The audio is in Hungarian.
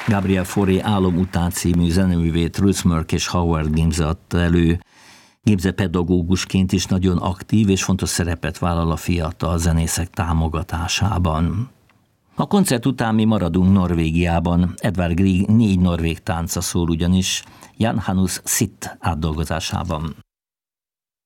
Gabriel Fauré Álom után című zeneművét Ruth Murk és Howard Gibbs adta elő. Gibbs pedagógusként is nagyon aktív és fontos szerepet vállal a fiatal zenészek támogatásában. A koncert után mi maradunk Norvégiában. Edvard Grieg 4 norvég tánca szól ugyanis Jan Hannes Sitt átdolgozásában.